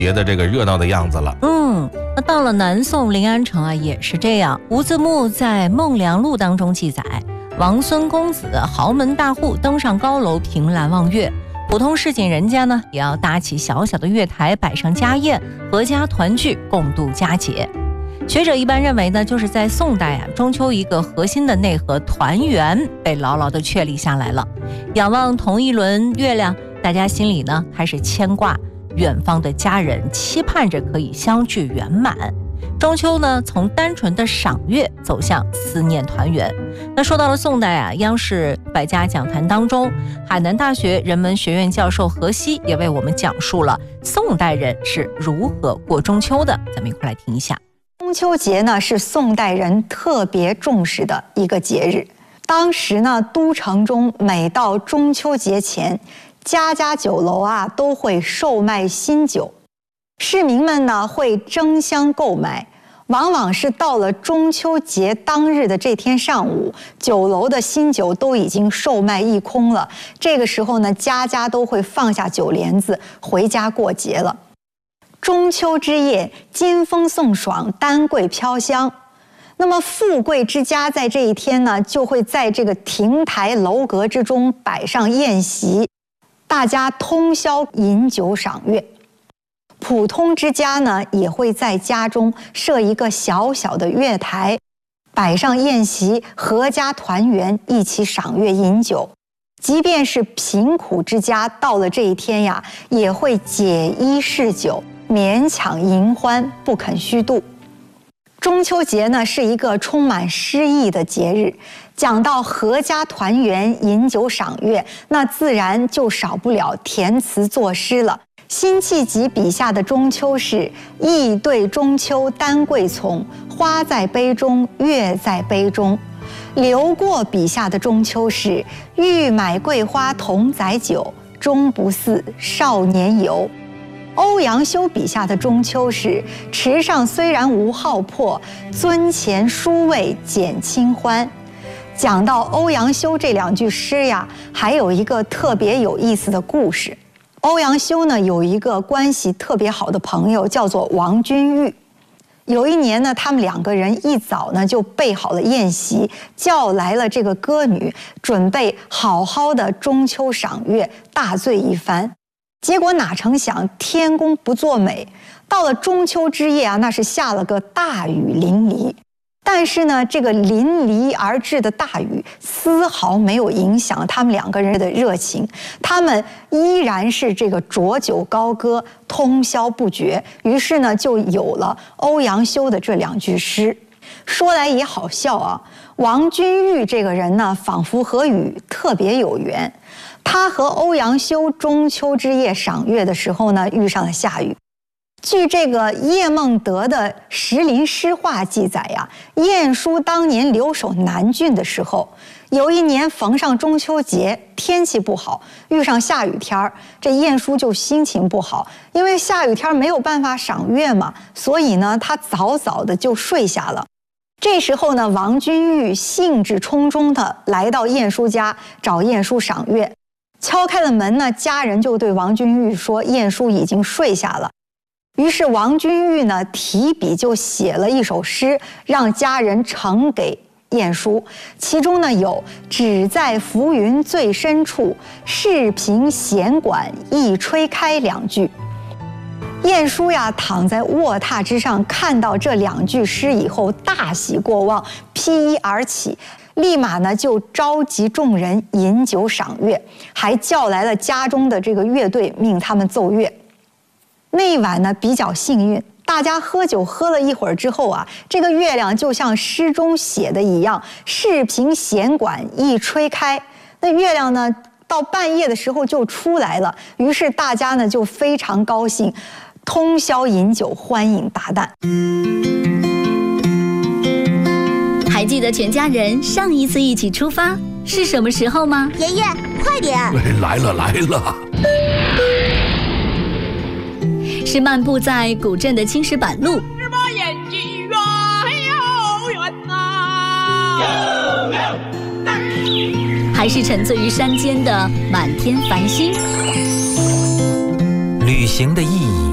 别的这个热闹的样子了。 那到了南宋临安城啊，也是这样。吴自牧在《孟良录》当中记载，王孙公子豪门大户登上高楼凭栏望月，普通市井人家呢，也要搭起小小的月台，摆上家宴，阖家团聚，共度佳节。学者一般认为呢，就是在宋代啊，中秋一个核心的内核团圆被牢牢地确立下来了。仰望同一轮月亮，大家心里呢开始牵挂远方的家人，期盼着可以相聚圆满。中秋呢，从单纯的赏月走向思念团圆。那说到了宋代啊，央视百家讲坛当中，海南大学人文学院教授何西也为我们讲述了宋代人是如何过中秋的。咱们一块来听一下。 中秋节呢，是宋代人特别重视的一个节日。当时呢，都城中每到中秋节前，家家酒楼啊都会售卖新酒，市民们呢会争相购买。往往是到了中秋节当日的这天上午，酒楼的新酒都已经售卖一空了。这个时候呢，家家都会放下酒帘子，回家过节了。中秋之夜，金风送爽，丹桂飘香。那么富贵之家在这一天呢，就会在这个亭台楼阁之中摆上宴席，大家通宵饮酒赏月。普通之家呢，也会在家中设一个小小的月台，摆上宴席，阖家团圆，一起赏月饮酒。即便是贫苦之家，到了这一天呀，也会解衣释酒，勉强迎欢，不肯虚度。中秋节呢，是一个充满诗意的节日。讲到阖家团圆、饮酒赏月，那自然就少不了填词作诗了。辛弃疾笔下的中秋是意对中秋丹桂丛，花在杯中，月在杯中。刘过笔下的中秋是欲买桂花同载酒，终不似少年游。欧阳修笔下的中秋是池上虽然无浩破，樽前殊味减清欢。讲到欧阳修这两句诗呀，还有一个特别有意思的故事。欧阳修呢，有一个关系特别好的朋友，叫做王君玉。有一年呢，他们两个人一早呢就备好了宴席，叫来了这个歌女，准备好好的中秋赏月，大醉一番。结果哪成想天公不作美，到了中秋之夜啊，那是下了个大雨淋漓。但是呢，这个淋漓而至的大雨丝毫没有影响他们两个人的热情，他们依然是这个浊酒高歌，通宵不绝。于是呢，就有了欧阳修的这两句诗。说来也好笑啊，王君玉这个人呢，仿佛和雨特别有缘。他和欧阳修中秋之夜赏月的时候呢，遇上了下雨。据这个叶梦得的《石林诗话》记载呀，晏殊当年留守南郡的时候，有一年逢上中秋节，天气不好，遇上下雨天这晏殊就心情不好，因为下雨天没有办法赏月嘛，所以呢，他早早的就睡下了。这时候呢，王君玉兴致冲冲的来到晏殊家找晏殊赏月，敲开了门呢，家人就对王君玉说晏殊已经睡下了。于是王君玉呢提笔就写了一首诗，让家人呈给晏殊，其中呢有只在浮云最深处，视频弦管一吹开两句。晏殊呀躺在卧榻之上，看到这两句诗以后大喜过望，披衣而起，立马呢就召集众人饮酒赏月，还叫来了家中的这个乐队，命他们奏乐。那一晚呢比较幸运，大家喝酒喝了一会儿之后啊，这个月亮就像诗中写的一样，视频弦管一吹开，那月亮呢到半夜的时候就出来了。于是大家呢就非常高兴，通宵饮酒，欢饮达旦。 还记得全家人上一次一起出发是什么时候吗？ 爷爷，快点！ 来了！ 是漫步在古镇的青石板路，还是沉醉于山间的满天繁星？ 旅行的意义